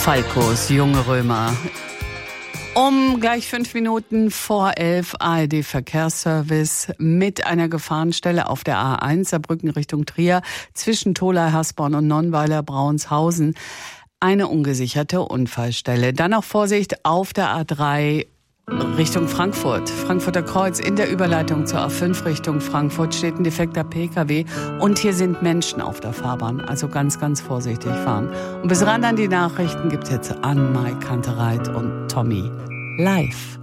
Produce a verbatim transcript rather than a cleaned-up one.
Falkos Junge Römer. Um gleich fünf Minuten vor elf A R D-Verkehrsservice mit einer Gefahrenstelle auf der A eins Saarbrücken Richtung Trier zwischen Tholey, Hasborn und Nonnweiler Braunshaus. Eine ungesicherte Unfallstelle. Dann auch Vorsicht auf der A drei Richtung Frankfurt. Frankfurter Kreuz in der Überleitung zur A fünf Richtung Frankfurt steht ein defekter P K W und hier sind Menschen auf der Fahrbahn. Also ganz, ganz vorsichtig fahren. Und bis ran an die Nachrichten gibt's jetzt Ann-Mai Kantereit und Tommy live.